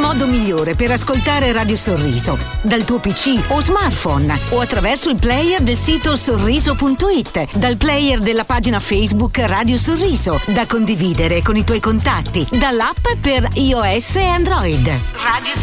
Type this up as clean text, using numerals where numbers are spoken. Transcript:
modo migliore per ascoltare Radio Sorriso, dal tuo PC o smartphone o attraverso il player del sito sorriso.it, dal player della pagina Facebook Radio Sorriso, da condividere con i tuoi contatti, dall'app per iOS e Android. Radio